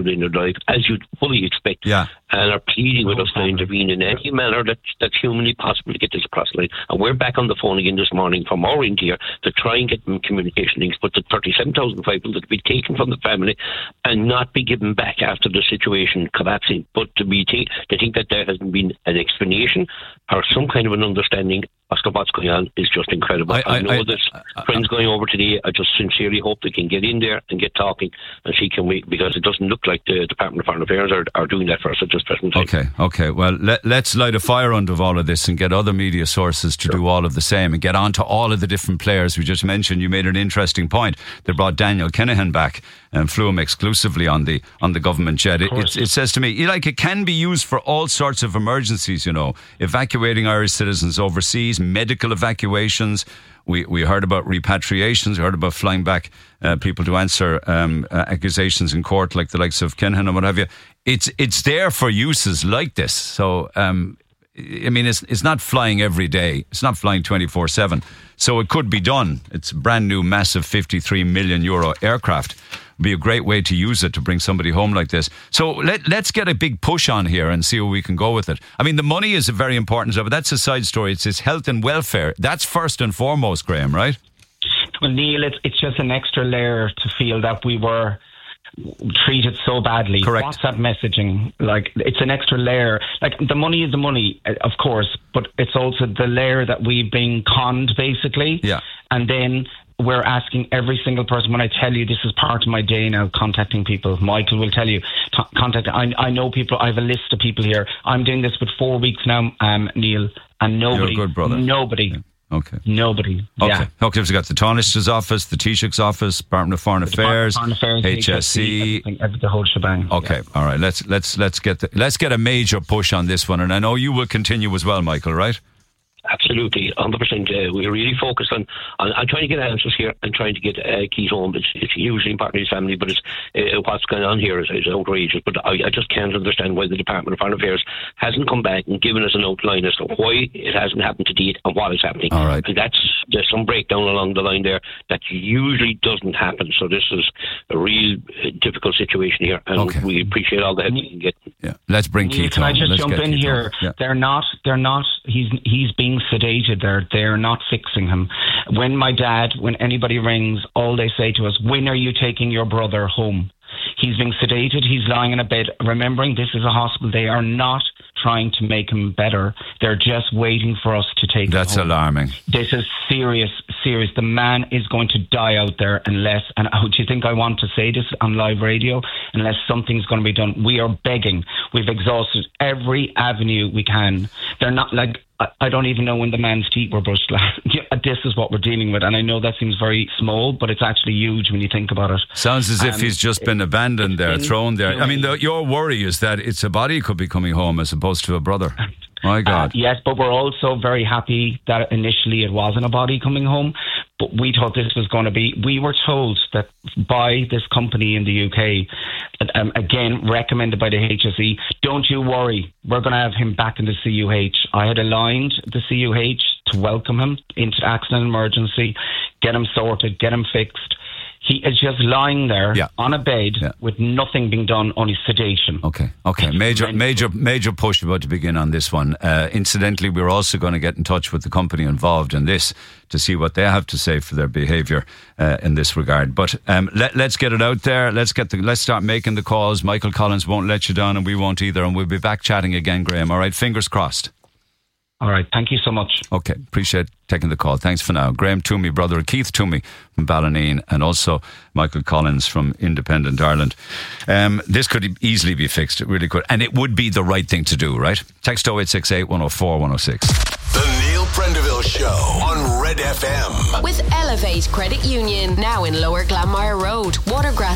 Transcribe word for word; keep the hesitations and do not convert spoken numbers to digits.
within their life, as you'd fully expect, yeah. and are pleading with us to intervene in any manner that, that's humanly possible to get this across the line. And we're back on the phone again this morning from our end here to try and get them communication links, but the thirty-seven thousand five hundred to be taken from the family and not be given back after the situation collapsing, but to be t- to think that there hasn't been an explanation or some kind of an understanding as to what's going on is just incredible. I, I, I know I, there's I, I, friends going over today. I just sincerely hope they can get in there and get talking and see can we, because it doesn't look like the Department of Foreign Affairs are, are doing that for us at this present time. Okay, okay. Well, let, let's light a fire under all of this and get other media sources to sure. do all of the same and get on to all of the different players we just mentioned. You made an interesting point. They brought Daniel Kinahan back and flew him exclusively on the on the government jet. It, it, it says to me, like, it can be used for all sorts of emergencies, you know, evacuating Irish citizens overseas, medical evacuations. We we heard about repatriations. We heard about flying back uh, people to answer um, uh, accusations in court, like the likes of Kinahan and what have you. It's it's there for uses like this. So, um, I mean, it's it's not flying every day. It's not flying twenty-four seven. So it could be done. It's a brand new, massive fifty-three million euro aircraft. Be a great way to use it to bring somebody home like this. So let, let's get a big push on here and see where we can go with it. I mean, the money is a very important stuff, but that's a side story. It's his health and welfare. That's first and foremost, Graham, right? Well, Neil, it's, it's just an extra layer to feel that we were treated so badly. Correct. WhatsApp messaging, like, it's an extra layer. Like, the money is the money, of course, but it's also the layer that we've been conned, basically. Yeah. And then we're asking every single person, when I tell you this is part of my day now, contacting people. Michael will tell you, t- contact. I, I know people, I have a list of people here. I'm doing this for four weeks now, um, Neil, and nobody, You're a good brother. nobody, yeah. Okay. Nobody. Okay. Yeah. Okay. We've got the Taoiseach's office, the Taoiseach's office, Department of Foreign Affairs, Foreign Affairs, H S C, everything, everything, the whole shebang. Okay. Yeah. All right. Let's let's let's get the, let's get a major push on this one, and I know you will continue as well, Michael. Right? Absolutely, one hundred percent. Uh, we're really focused on, on, on trying to get answers here and trying to get uh, Keith home. It's, it's hugely important to his family, but it's, uh, what's going on here is, is outrageous. But I, I just can't understand why the Department of Foreign Affairs hasn't come back and given us an outline as to why it hasn't happened to date and what is happening. All right. And that's, there's some breakdown along the line there that usually doesn't happen. So this is a real uh, difficult situation here, and okay. we appreciate all the help we can get. Yeah, let's bring Neil, Keith can home. I just let's jump in Keith here? Yeah. They're not, they're not, he's he's being sedated there. They're not fixing him. When my dad, when anybody rings, all they say to us, when are you taking your brother home? He's being sedated. He's lying in a bed. Remembering this is a hospital. They are not trying to make him better. They're just waiting for us to take That's him home. alarming. This is serious, serious. The man is going to die out there unless, and oh, do you think I want to say this on live radio? Unless something's going to be done. We are begging. We've exhausted every avenue we can. They're not like, I don't even know when the man's teeth were brushed last. This is what we're dealing with, and I know that seems very small, but it's actually huge when you think about it. Sounds as if um, he's just been abandoned there, been, thrown there. I mean, the, your worry is that it's a body could be coming home as opposed to a brother. My God. Uh, yes, but we're also very happy that initially it wasn't a body coming home, but we thought this was going to be, we were told that by this company in the U K, um, again, recommended by the H S E, don't you worry, we're going to have him back in the C U H. I had aligned the C U H to welcome him into accident and emergency, get him sorted, get him fixed. He is just lying there yeah. on a bed yeah. with nothing being done, only sedation. Okay, okay. Major, major, major push about to begin on this one. Uh, incidentally, we're also going to get in touch with the company involved in this to see what they have to say for their behaviour uh, in this regard. But um, let, let's get it out there. Let's get the. Let's start making the calls. Michael Collins won't let you down, and we won't either. And we'll be back chatting again, Graham. All right, fingers crossed. All right, thank you so much. Okay, appreciate taking the call. Thanks for now. Graham Toomey, brother of Keith Toomey from Ballineen, and also Michael Collins from Independent Ireland. Um, this could easily be fixed, it really could. And it would be the right thing to do, right? Text oh eight six eight, one oh four, one oh six. The Neil Prendeville Show on Red F M. With Elevate Credit Union, now in Lower Glanmire Road, Watergrass